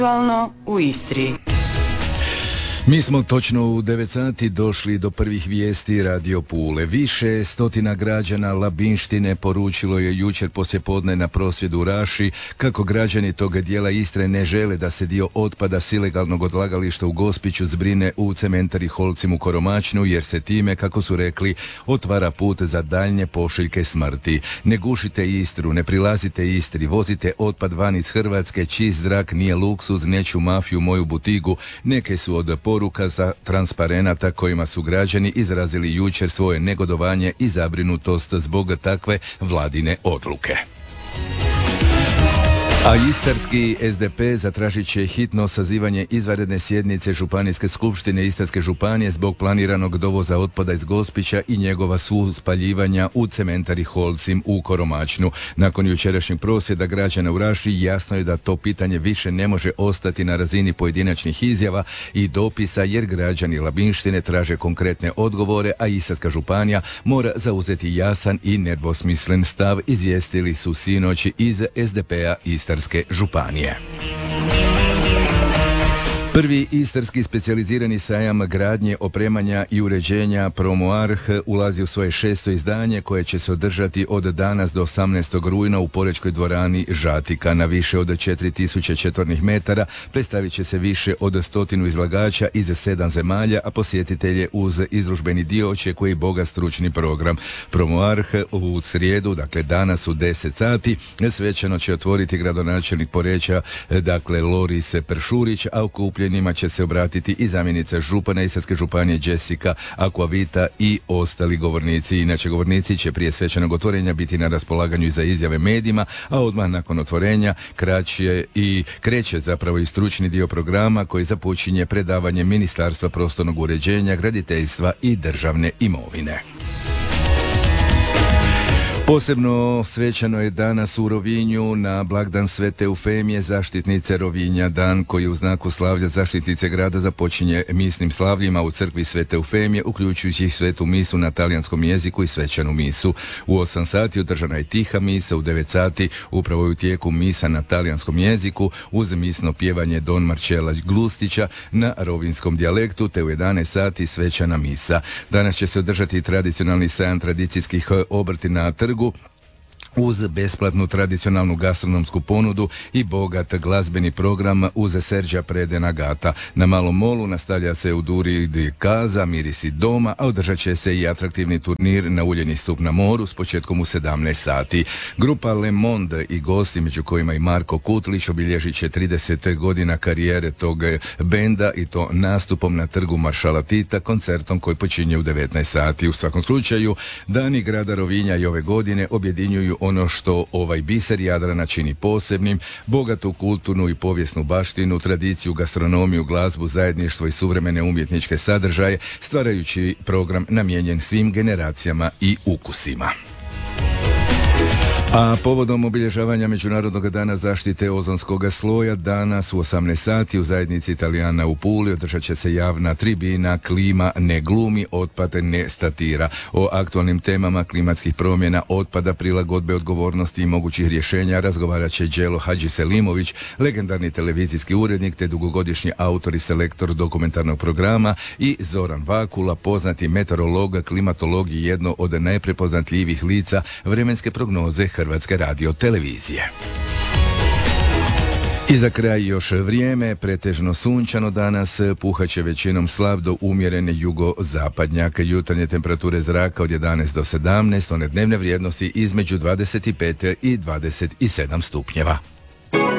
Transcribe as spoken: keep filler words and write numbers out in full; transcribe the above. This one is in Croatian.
u Istri. Mi smo točno u devet sati došli do prvih vijesti Radio Pule. Više stotina građana Labinštine poručilo je jučer poslijepodne na prosvjedu u Raši kako građani toga dijela Istre ne žele da se dio otpada s ilegalnog odlagališta u Gospiću zbrine u cementari Holcim u Koromačnu, jer se time, kako su rekli, otvara put za daljnje pošiljke smrti. Ne gušite Istru, ne prilazite Istri, vozite otpad van iz Hrvatske, čist zrak nije luksuz, neću mafiju moju butigu. Neke su od poruka za transparenata kojima su građani izrazili jučer svoje negodovanje i zabrinutost zbog takve vladine odluke. A istarski S D P zatražit će hitno sazivanje izvanredne sjednice Županijske skupštine Istarske županije zbog planiranog dovoza otpada iz Gospića i njegova suspaljivanja u cementari Holcim u Koromačnu. Nakon jučerašnjeg prosvjeda građana u Raši jasno je da to pitanje više ne može ostati na razini pojedinačnih izjava i dopisa, jer građani Labinštine traže konkretne odgovore, a Istarska županija mora zauzeti jasan i nedvosmislen stav, izvijestili su sinoć iz S D P-a Istarske županije. Prvi istarski specijalizirani sajam gradnje, opremanja i uređenja Promoarh ulazi u svoje šesto izdanje koje će se održati od danas do osamnaestog rujna u Porečkoj dvorani Žatika. Na više od četiri tisuće četvornih metara predstavit će se više od stotinu izlagača iz sedam zemalja, a posjetitelje uz izložbeni dio očekuje bogat stručni program. Promoarh u srijedu, dakle danas u deset sati, svečano će otvoriti gradonačelnik Poreča, dakle Loris Peršurić, a okupljen njima će se obratiti i zamjenica župana Istarske županije Jessica Aquavita i ostali govornici. Inače, govornici će prije svečanog otvorenja biti na raspolaganju i za izjave medijima, a odmah nakon otvorenja kraće i kreće zapravo i stručni dio programa koji započinje predavanjem Ministarstva prostornog uređenja, graditeljstva i državne imovine. Posebno svečano je danas u Rovinju na blagdan Svete Eufemije, zaštitnice Rovinja, dan koji u znaku slavlja zaštitnice grada započinje misnim slavljima u crkvi Svete Eufemije, uključujući svetu misu na talijanskom jeziku i svečanu misu. U osam sati održana je tiha misa, u devet sati upravo je u tijeku misa na talijanskom jeziku uz misno pjevanje Don Marcella Glustića na rovinskom dijalektu, te u jedanaest sati svečana misa. Danas će se održati tradicionalni sajam tradicijskih obrti na trgu uz besplatnu tradicionalnu gastronomsku ponudu i bogat glazbeni program uz Serđa Predena Gata. Na Malom molu nastavlja se u Duri di Kaza, mirisi doma, a održat će se i atraktivni turnir na uljeni stup na moru s početkom u sedamnaest sati. Grupa Le Monde i gosti, među kojima i Marko Kutlić, obilježit će trideset godina karijere tog benda i to nastupom na trgu Maršala Tita, koncertom koji počinje u devetnaest sati. U svakom slučaju, dani grada Rovinja i ove godine objedinjuju ono što ovaj biser Jadrana čini posebnim: bogatu kulturnu i povijesnu baštinu, tradiciju, gastronomiju, glazbu, zajedništvo i suvremene umjetničke sadržaje, stvarajući program namijenjen svim generacijama i ukusima. A povodom obilježavanja Međunarodnog dana zaštite ozonskog sloja danas u osamnaest sati u zajednici Italijana u Puli održat će se javna tribina Klima ne glumi, otpad ne statira. O aktualnim temama klimatskih promjena, otpada, prilagodbe, odgovornosti i mogućih rješenja razgovarat će Đelo Hadžiselimović, legendarni televizijski urednik te dugogodišnji autor i selektor dokumentarnog programa, i Zoran Vakula, poznati meteorolog, klimatolog i jedno od najprepoznatljivih lica vremenske prognoze Hrvatske radiotelevizije. I za kraj još vrijeme, pretežno sunčano danas, puhaće većinom slab do umjerene jugozapadnjak. Jutarnje temperature zraka od jedanaest do sedamnaest, one dnevne vrijednosti između dvadeset pet i dvadeset sedam stupnjeva.